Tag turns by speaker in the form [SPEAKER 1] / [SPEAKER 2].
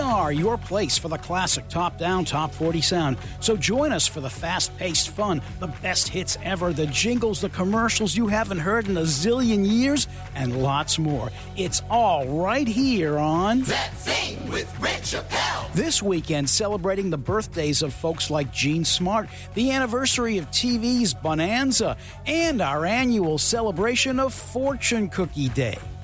[SPEAKER 1] are your place for the classic top-down, top 40 sound. So join us for the fast-paced fun, the best hits ever, the jingles, the commercials you haven't heard in a zillion years, and lots more. It's all right here on
[SPEAKER 2] That Thing with Rick Chappelle.
[SPEAKER 1] This weekend, celebrating the birthdays of folks like Gene Smart, the anniversary of TV's Bonanza, and our annual celebration of Fortune Cookie Day.